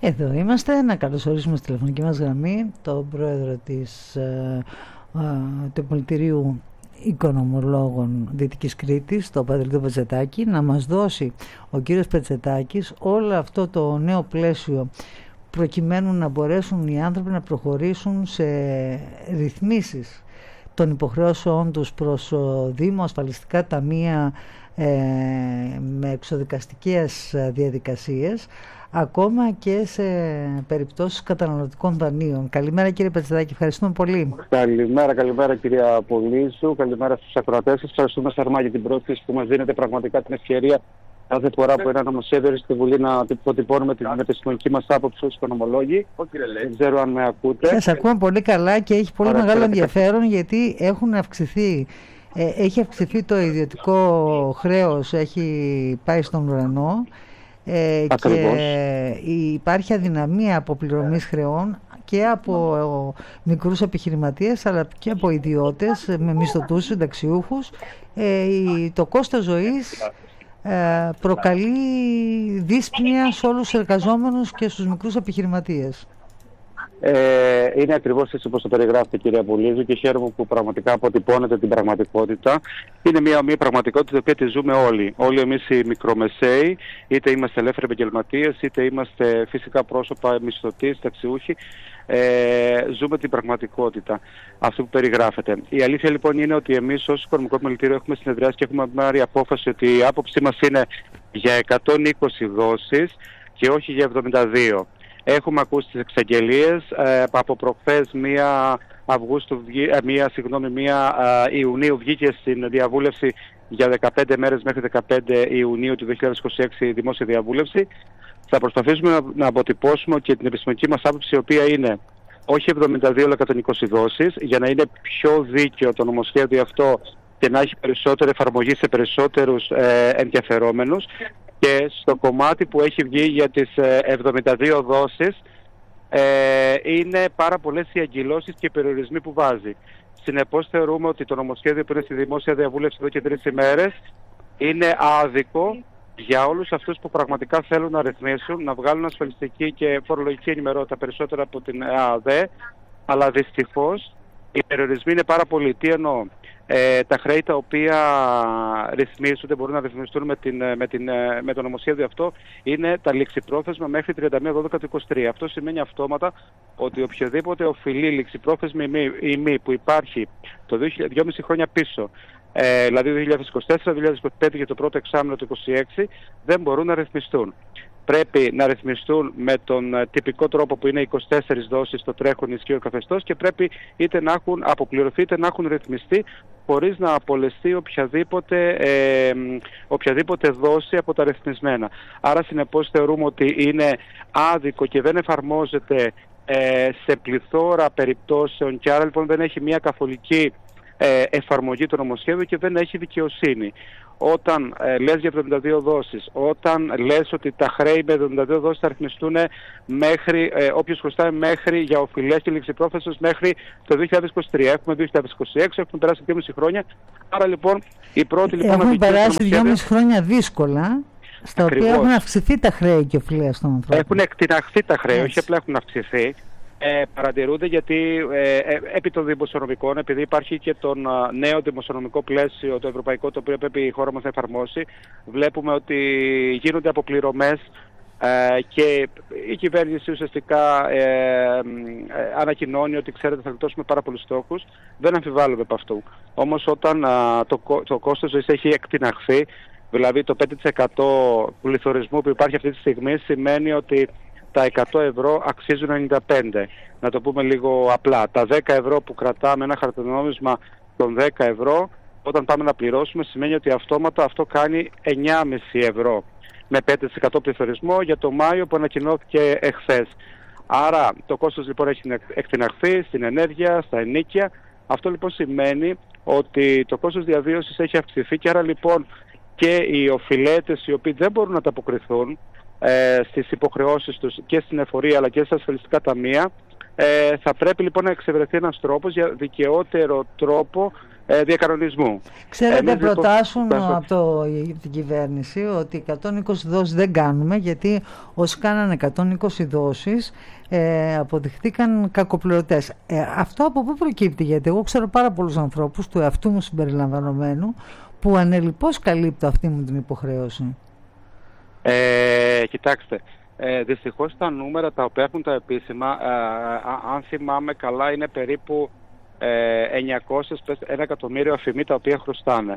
Εδώ είμαστε να καλωσορίσουμε στη τηλεφωνική μας γραμμή τον πρόεδρο του Επιμελητηρίου Οικονομολόγων Δυτικής Κρήτης, τον Παντελή Πετσετάκη, να μας δώσει ο κύριος Πετσετάκης όλο αυτό το νέο πλαίσιο προκειμένου να μπορέσουν οι άνθρωποι να προχωρήσουν σε ρυθμίσεις των υποχρεώσεών τους προς Δήμο, ασφαλιστικά ταμεία, με εξοδικαστικές διαδικασίες, ακόμα και σε περιπτώσεις καταναλωτικών δανείων. Καλημέρα κύριε Πετσετάκη, ευχαριστούμε πολύ. Καλημέρα κυρία Πολύσου, καλημέρα στους ακροατές σας. Ευχαριστούμε θερμά για την πρόσκληση που μας δίνετε, πραγματικά την ευκαιρία κάθε φορά που ένα νομοσχέδιο στη Βουλή να αποτυπώνουμε την επιστημονική μας άποψη ως οικονομολόγοι. Δεν ξέρω αν με ακούτε. Σας ακούμε πολύ καλά και έχει πολύ μεγάλο ενδιαφέρον, γιατί έχει αυξηθεί το ιδιωτικό χρέος, έχει πάει στον ουρανό, και υπάρχει αδυναμία αποπληρωμής χρεών και από μικρούς επιχειρηματίες αλλά και από ιδιώτες με μισθωτούς συνταξιούχους. Το κόστος ζωής προκαλεί δύσπνοια σε όλους τους εργαζόμενους και στους μικρούς επιχειρηματίες. Είναι ακριβώς έτσι όπως το περιγράφετε κυρία Πολύζου, και χαίρομαι που πραγματικά αποτυπώνετε την πραγματικότητα. Είναι μια πραγματικότητα την οποία τη ζούμε όλοι. Όλοι εμείς οι μικρομεσαίοι, είτε είμαστε ελεύθεροι επαγγελματίες, είτε είμαστε φυσικά πρόσωπα, μισθωτοί, ταξιούχοι, ζούμε την πραγματικότητα αυτή που περιγράφεται. Η αλήθεια λοιπόν είναι ότι εμείς ως Οικονομικό Επιμελητήριο έχουμε συνεδριάσει και έχουμε πάρει απόφαση ότι η άποψή μας είναι για 120 δόσεις και όχι για 72. Έχουμε ακούσει τις εξαγγελίες, από προχθές 1 Ιουνίου βγήκε στην διαβούλευση για 15 μέρες μέχρι 15 Ιουνίου του 2026 δημόσια διαβούλευση. Θα προσπαθήσουμε να αποτυπώσουμε και την επιστημονική μας άποψη, η οποία είναι όχι 72 αλλά 120 δόσεις, για να είναι πιο δίκαιο το νομοσχέδιο αυτό και να έχει περισσότερη εφαρμογή σε περισσότερους ενδιαφερόμενους. Και στο κομμάτι που έχει βγει για τις 72 δόσεις είναι πάρα πολλές οι αγκυλώσεις και οι περιορισμοί που βάζει. Συνεπώς θεωρούμε ότι το νομοσχέδιο που είναι στη δημόσια διαβούλευση εδώ και 3 ημέρες είναι άδικο για όλους αυτούς που πραγματικά θέλουν να ρυθμίσουν, να βγάλουν ασφαλιστική και φορολογική ενημερότητα περισσότερα από την ΕΑΔΕ, αλλά δυστυχώς οι περιορισμοί είναι πάρα πολλοί. Τι εννοώ? Τα χρέη τα οποία ρυθμίζονται, μπορούν να ρυθμιστούν με το νομοσχέδιο αυτό, είναι τα ληξιπρόθεσμα μέχρι 31/12/23. Αυτό σημαίνει αυτόματα ότι οποιοδήποτε οφειλή ληξιπρόθεσμη ή μη που υπάρχει το 2,5 χρόνια πίσω, δηλαδή 2024-2025 και το πρώτο εξάμηνο του 2026, δεν μπορούν να ρυθμιστούν. Πρέπει να ρυθμιστούν με τον τυπικό τρόπο που είναι 24 δόσεις στο τρέχον ισχύον καθεστώς, και πρέπει είτε να έχουν αποπληρωθεί είτε να έχουν ρυθμιστεί χωρίς να απολεστεί οποιαδήποτε δόση από τα ρυθμισμένα. Άρα συνεπώς θεωρούμε ότι είναι άδικο και δεν εφαρμόζεται σε πληθώρα περιπτώσεων, και άρα λοιπόν δεν έχει μια καθολική εφαρμογή του νομοσχέδιου και δεν έχει δικαιοσύνη. Όταν λες για 72 δόσεις, όταν λες ότι τα χρέη με 72 δόσεις θα ρυθμιστούν μέχρι, όποιος χρωστάει μέχρι για οφειλές και ληξιπρόθεσμες μέχρι το 2023. Έχουμε 2026, έχουμε περάσει 2,5 χρόνια. Άρα λοιπόν η πρώτη λοιπόν... Έχουν περάσει 2,5 χρόνια δύσκολα, στα Ακριβώς. οποία έχουν αυξηθεί τα χρέη και οφειλές των ανθρώπων. Έχουν εκτιναχθεί τα χρέη, όχι απλά έχουν αυξηθεί. Παρατηρούνται γιατί επί των δημοσιονομικών, επειδή υπάρχει και το νέο δημοσιονομικό πλαίσιο, το ευρωπαϊκό, το οποίο πρέπει η χώρα μας να εφαρμόσει, βλέπουμε ότι γίνονται αποπληρωμές και η κυβέρνηση ουσιαστικά ανακοινώνει ότι ξέρετε θα γλιτώσουμε πάρα πολλούς στόχους. Δεν αμφιβάλλουμε από αυτού. Όμως όταν το κόστος ζωής έχει εκτιναχθεί, δηλαδή το 5% πληθωρισμού που υπάρχει αυτή τη στιγμή, σημαίνει ότι τα 100 ευρώ αξίζουν 95. Να το πούμε λίγο απλά. Τα 10 ευρώ που κρατάμε ένα χαρτονόμισμα των 10 ευρώ, όταν πάμε να πληρώσουμε, σημαίνει ότι αυτόματα αυτό κάνει 9,5 ευρώ. Με 5% πληθωρισμό για το Μάιο που ανακοινώθηκε εχθές. Άρα το κόστος λοιπόν έχει εκτιναχθεί στην ενέργεια, στα ενοίκια. Αυτό λοιπόν σημαίνει ότι το κόστος διαβίωσης έχει αυξηθεί, και άρα λοιπόν και οι οφειλέτες οι οποίοι δεν μπορούν να ανταποκριθούν στις υποχρεώσεις τους και στην εφορία αλλά και στα ασφαλιστικά ταμεία, θα πρέπει λοιπόν να εξευρεθεί ένας τρόπος για δικαιότερο τρόπο διακανονισμού. Ξέρετε, προτάσουν από την κυβέρνηση ότι 120 δόσεις δεν κάνουμε, γιατί όσοι κάνανε 120 δόσεις αποδειχθήκαν κακοπληρωτές. Αυτό από πού προκύπτει? Γιατί εγώ ξέρω πάρα πολλούς ανθρώπους, του εαυτού μου συμπεριλαμβανομένου, που ανελιπώς καλύπτω αυτή μου την υποχρέωση. Κοιτάξτε, δυστυχώς τα νούμερα τα οποία έχουν τα επίσημα, αν θυμάμαι καλά, είναι περίπου 1 εκατομμύριο αφημί τα οποία χρωστάνε.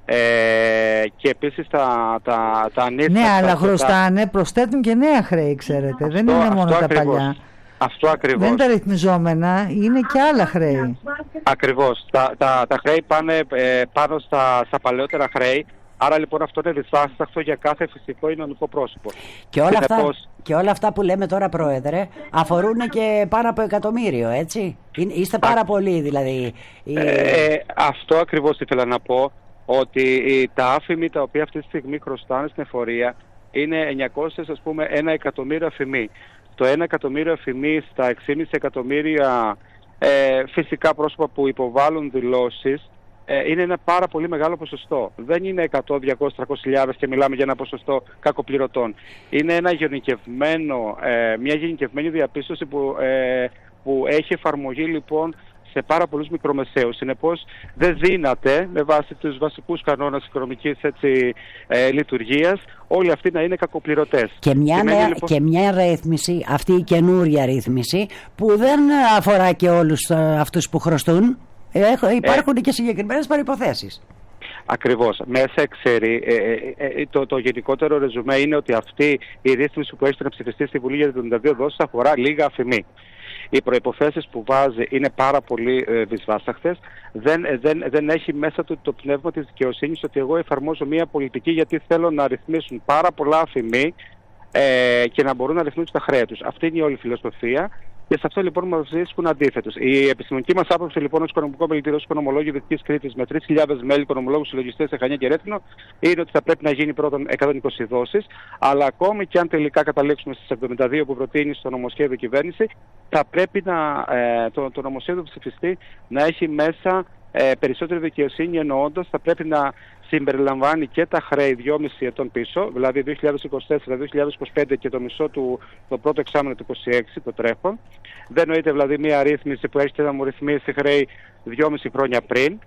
Και επίσης τα ανήρθα... Ναι, αλλά χρωστάνε, προσθέτουν και νέα χρέη, ξέρετε. Δεν είναι μόνο τα παλιά. Αυτό ακριβώς. Δεν είναι τα ρυθμιζόμενα, είναι και άλλα χρέη. Ακριβώς. Τα χρέη πάνε πάνω στα παλαιότερα χρέη. Άρα λοιπόν αυτό είναι δυσβάσταχτο για κάθε φυσικό ή νομικό πρόσωπο. Και όλα αυτά που λέμε τώρα, Πρόεδρε, αφορούν και πάνω από 1.000.000, έτσι. Είστε πάρα πολλοί δηλαδή. Αυτό ακριβώς ήθελα να πω, ότι τα άφημοι τα οποία αυτή τη στιγμή χρωστάνε στην εφορία είναι 1 εκατομμύριο αφημί. Το 1 εκατομμύριο αφημί στα 6,5 εκατομμύρια φυσικά πρόσωπα που υποβάλλουν δηλώσεις, είναι ένα πάρα πολύ μεγάλο ποσοστό. Δεν είναι 100, 200, 300.000 και μιλάμε για ένα ποσοστό κακοπληρωτών. Είναι μια γενικευμένη διαπίστωση που έχει εφαρμογή λοιπόν σε πάρα πολλούς μικρομεσαίους. Συνεπώς δεν δύναται με βάση τους βασικούς κανόνες οικονομικής λειτουργίας όλοι αυτοί να είναι κακοπληρωτές. Και μια ρύθμιση, αυτή η καινούρια ρύθμιση, που δεν αφορά και όλους αυτούς που χρωστούν. Υπάρχουν και συγκεκριμένες προϋποθέσεις. Ακριβώς. Μέσα το γενικότερο ρεζουμέ είναι ότι αυτή η ρύθμιση που έχει να ψηφιστεί στη Βουλή για την 72 δόσεις αφορά λίγα αφημί. Οι προϋποθέσεις που βάζει είναι πάρα πολύ δυσβάσταχτες. Δεν έχει μέσα του το πνεύμα της δικαιοσύνης ότι εγώ εφαρμόζω μια πολιτική γιατί θέλω να ρυθμίσουν πάρα πολλά αφημί και να μπορούν να ρυθμίσουν τα χρέη τους. Αυτή είναι η όλη φιλοσοφία. Και σε αυτό λοιπόν μας βρίσκουν αντίθετους. Η επιστημονική μας άποψη λοιπόν ως οικονομικό μελετήριο, ως οικονομολόγοι Δυτικής Κρήτης με 3.000 μέλη οικονομολόγους συλλογιστές σε Χανιά και Ρέθινο, είναι ότι θα πρέπει να γίνει πρώτον 120 δόσεις, αλλά ακόμη και αν τελικά καταλήξουμε στις 72 που προτείνει στο νομοσχέδιο κυβέρνηση, θα πρέπει το νομοσχέδιο που ψηφιστεί να έχει μέσα περισσότερη δικαιοσύνη, εννοώντας θα πρέπει να συμπεριλαμβάνει και τα χρέη 2,5 ετών πίσω, δηλαδή 2024-2025 και το μισό το πρώτο εξάμηνο του 2026, το τρέχον. Δεν νοείται δηλαδή μια ρύθμιση που έχετε να μου ρυθμίσει χρέη 2,5 χρόνια πριν.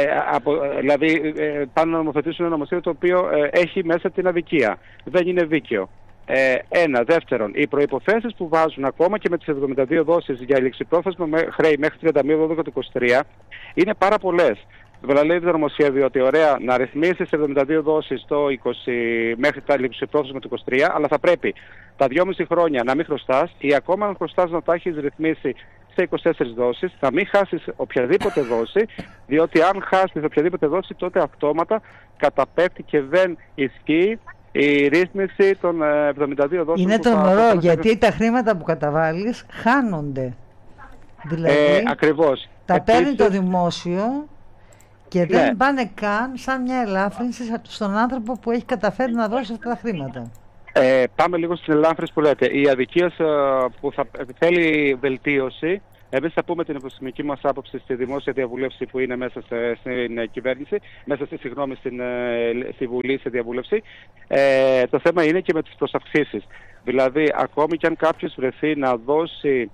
Δηλαδή πάνε να νομοθετήσουν ένα νομοσχέδιο το οποίο έχει μέσα την αδικία. Δεν είναι δίκαιο. Ένα. Δεύτερον, οι προϋποθέσεις που βάζουν ακόμα και με τις 72 δόσεις για ληξιπρόθεσμα χρέη μέχρι 31/12/23 είναι πάρα πολλές. Δηλαδή λέει το νομοσχέδιο ότι ωραία να ρυθμίσεις 72 δόσεις μέχρι τα ληξιπρόθεσμα του 23, αλλά θα πρέπει τα 2,5 χρόνια να μην χρωστάς ή ακόμα αν χρωστάς να τα έχεις ρυθμίσει σε 24 δόσεις, θα μην χάσεις οποιαδήποτε δόση, διότι αν χάσεις οποιαδήποτε δόση τότε αυτόματα καταπέφτει και δεν ισχύει η ρύθμιση των 72 δόσεων. Είναι τρομερό, γιατί τα χρήματα που καταβάλεις χάνονται. Δηλαδή, ακριβώς. Τα παίρνει το δημόσιο και δεν πάνε καν σαν μια ελάφρυνση στον άνθρωπο που έχει καταφέρει να δώσει αυτά τα χρήματα. Πάμε λίγο στην ελάφρυνση που λέτε. Η αδικία που θα θέλει βελτίωση, εμείς θα πούμε την επιστημονική μας άποψη στη δημόσια διαβούλευση που είναι μέσα στην κυβέρνηση, στη Βουλή σε διαβούλευση. Το θέμα είναι και με τις προσαυξήσεις. Δηλαδή, ακόμη και αν κάποιος βρεθεί να δώσει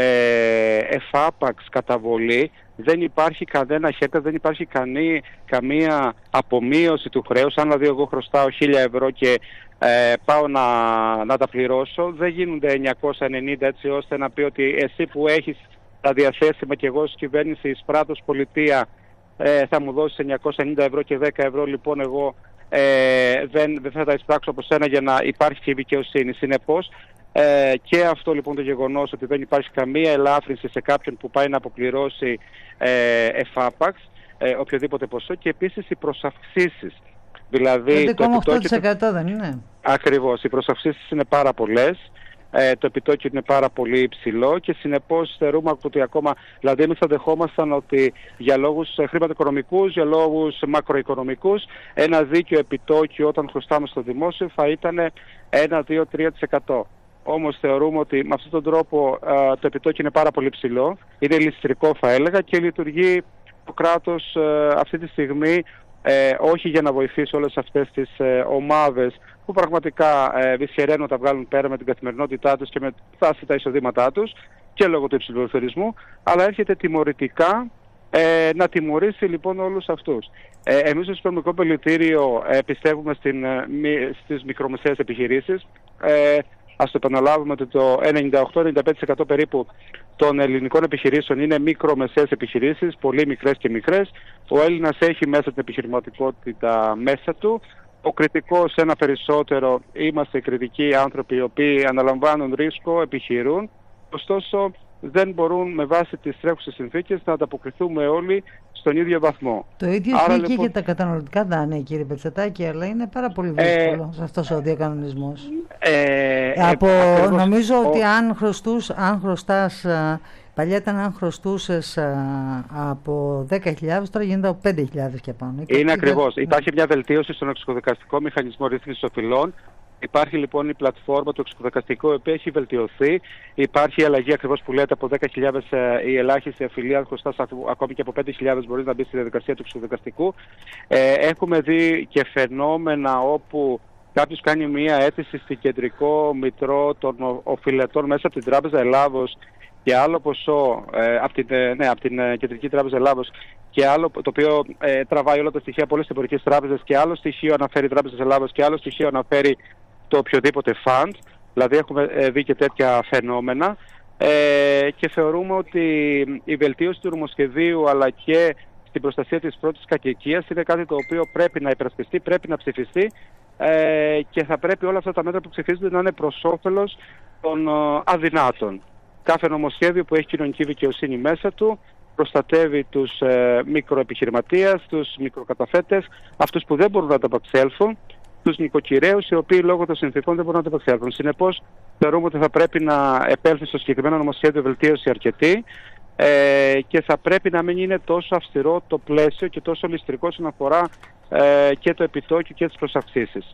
εφάπαξ καταβολή, δεν υπάρχει κανένα χέρτα, δεν υπάρχει καμία απομείωση του χρέους. Αν δηλαδή εγώ χρωστάω 1.000 ευρώ και πάω να τα πληρώσω, δεν γίνονται 990 έτσι ώστε να πει ότι εσύ που έχεις τα διαθέσιμα και εγώ ως κυβέρνηση εισπράττω πολιτεία θα μου δώσεις 990 ευρώ και 10 ευρώ, λοιπόν εγώ δεν θα τα εισπράξω από σένα για να υπάρχει και η δικαιοσύνη. Συνεπώς και αυτό λοιπόν το γεγονός ότι δεν υπάρχει καμία ελάφρυνση σε κάποιον που πάει να αποπληρώσει εφάπαξ οποιοδήποτε ποσό, και επίσης οι προσαυξήσεις. Δηλαδή 5,8% δεν είναι? Ακριβώς, οι προσαυξήσεις είναι πάρα πολλές. Το επιτόκιο είναι πάρα πολύ υψηλό και συνεπώς θεωρούμε ότι ακόμα, δηλαδή εμείς θα δεχόμασταν ότι για λόγους χρηματοοικονομικούς, για λόγους μακροοικονομικούς, ένα δίκαιο επιτόκιο όταν χρωστάμε στο δημόσιο θα ήταν 1, 2, 3%. Όμως θεωρούμε ότι με αυτόν τον τρόπο το επιτόκιο είναι πάρα πολύ ψηλό, είναι ληστρικό θα έλεγα και λειτουργεί το κράτος αυτή τη στιγμή, όχι για να βοηθήσει όλες αυτές τις ομάδες που πραγματικά δυσχεραίνουν να τα βγάλουν πέρα με την καθημερινότητά τους και με φτάσει τα εισοδήματά τους και λόγω του υψηλού πληθωρισμού, αλλά έρχεται τιμωρητικά να τιμωρήσει λοιπόν όλους αυτούς. Εμείς στο Οικονομικό Πολιτήριο πιστεύουμε στις μικρομεσαίες επιχειρήσεις. Ας το επαναλάβουμε ότι το 98-95% περίπου των ελληνικών επιχειρήσεων είναι μικρομεσαίες επιχειρήσεις, πολύ μικρές και μικρές. Ο Έλληνας έχει μέσα την επιχειρηματικότητα μέσα του. Ο κριτικός ένα περισσότερο, είμαστε κριτικοί άνθρωποι οι οποίοι αναλαμβάνουν ρίσκο, επιχειρούν. Ωστόσο δεν μπορούν με βάση τις τρέχουσες συνθήκες να ανταποκριθούμε όλοι στον ίδιο βαθμό. Το ίδιο ισχύει και για τα καταναλωτικά δάνεια, κύριε Πετσετάκη, αλλά είναι πάρα πολύ δύσκολο αυτός ο διακανονισμός. Νομίζω ότι αν χρωστάς, παλιά ήταν αν χρωστούσες από 10.000, τώρα γίνεται από 5.000 και πάνω. Είναι ακριβώς. Υπάρχει μια βελτίωση στον εξοδικαστικό μηχανισμό ρύθμισης οφειλών. Υπάρχει λοιπόν η πλατφόρμα του εξοδικαστικού, η οποία έχει βελτιωθεί. Υπάρχει η αλλαγή ακριβώς που λέτε, από 10.000 η ελάχιστη αφιλία, χρωστάς ακόμη και από 5.000 μπορείς να μπει στη διαδικασία του εξοδικαστικού. Έχουμε δει και φαινόμενα όπου κάποιος κάνει μία αίτηση στη κεντρικό μητρό των οφειλετών μέσα από την Τράπεζα Ελλάδος και άλλο ποσό από την Κεντρική Τράπεζα Ελλάδος και άλλο, το οποίο τραβάει όλα τα στοιχεία από όλες τις εμπορικές τράπεζες, και άλλο στοιχείο αναφέρει η Τράπεζα Ελλάδος και άλλο στοιχείο αναφέρει το οποιοδήποτε fund. Δηλαδή έχουμε δει και τέτοια φαινόμενα και θεωρούμε ότι η βελτίωση του νομοσχεδίου αλλά και στην προστασία της πρώτης κατοικίας είναι κάτι το οποίο πρέπει να υπερασπιστεί, πρέπει να ψηφιστεί και θα πρέπει όλα αυτά τα μέτρα που ψηφίζονται να είναι προς όφελος των αδυνάτων. Κάθε νομοσχέδιο που έχει κοινωνική δικαιοσύνη μέσα του προστατεύει τους μικροεπιχειρηματίες, τους μικροκαταθέτες, αυτούς που δεν μπορούν να ανταπεξέλθουν, τους νοικοκυρέους οι οποίοι λόγω των συνθήκων δεν μπορούν να ανταπεξέλθουν. Συνεπώς, θεωρούμε ότι θα πρέπει να επέλθει στο συγκεκριμένο νομοσχέδιο βελτίωση αρκετή και θα πρέπει να μην είναι τόσο αυστηρό το πλαίσιο και τόσο ληστρικό όσον αφορά και το επιτόκιο και τις προσαυξήσεις.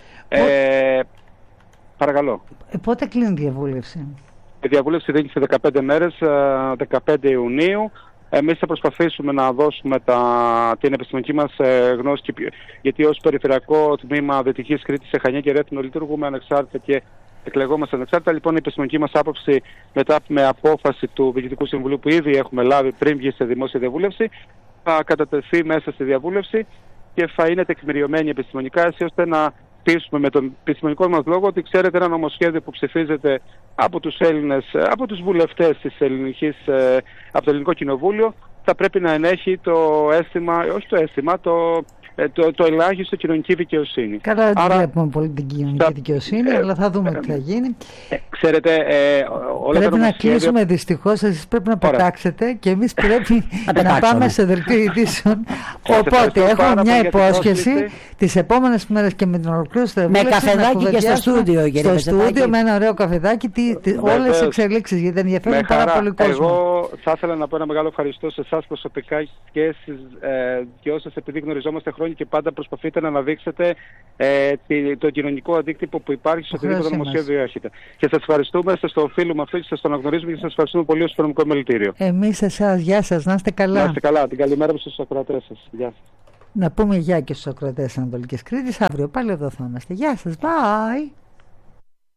Παρακαλώ. Πότε κλείνει η διαβούλευση? Η διαβούλευση δίνει σε 15 μέρες, 15 Ιουνίου. Εμείς θα προσπαθήσουμε να δώσουμε την επιστημονική μας γνώση, γιατί ως περιφερειακό τμήμα Δυτικής Κρήτης σε Χανιά και Ρέθυμνο λειτουργούμε ανεξάρτητα και εκλεγόμαστε ανεξάρτητα. Λοιπόν, η επιστημονική μας άποψη μετά με απόφαση του Διοικητικού Συμβουλίου που ήδη έχουμε λάβει πριν βγει σε δημόσια διαβούλευση, θα κατατεθεί μέσα στη διαβούλευση και θα είναι τεκμηριωμένη επιστημονικά, έτσι ώστε να πείσουμε με τον επιστημονικό μας λόγο ότι ξέρετε ένα νομοσχέδιο που ψηφίζεται από τους Έλληνες, από τους βουλευτές της από το Ελληνικό Κοινοβούλιο, θα πρέπει να ενέχει το αίσθημα, όχι το αίσθημα, το ελάχιστο κοινωνική δικαιοσύνη. Καλά, δεν βλέπουμε πολύ την κοινωνική δικαιοσύνη, αλλά θα δούμε τι θα γίνει. Ξέρετε, πρέπει να κλείσουμε δυστυχώς, εσείς πρέπει να πετάξετε και εμείς πρέπει να πάμε σε δελτίο ειδήσεων. Οπότε έχουμε μια υπόσχεση τις επόμενες μέρες και με την ολοκλήρωση με καφεδάκι και στο στούντιο, στο στούντιο με ένα ωραίο καφεδάκι, όλες τις εξελίξεις, γιατί ενδιαφέρουν πάρα πολύ κόσμο. Εγώ θα ήθελα να πω ένα μεγάλο ευχαριστώ σε εσάς προσωπικά και όσες, επειδή γνωριζόμαστε χρόνια και πάντα προσπαθείτε να αναδείξετε το κοινωνικό αντίκτυπο που υπάρχει στο οτιδήποτε νομοσχέδιο έχετε. Και σας ευχαριστούμε, σας το οφείλουμε αυτό και σας το αναγνωρίζουμε και σας ευχαριστούμε πολύ ως Οικονομικό Μελητήριο. Εμείς εσάς, γεια σας, να είστε καλά. Να είστε καλά, την καλημέρα μου στους ακροατές σας. Γεια σας. Να πούμε γεια και στους ακροατές Ανατολικής Κρήτης. Αύριο πάλι εδώ θα είμαστε. Γεια σας, bye.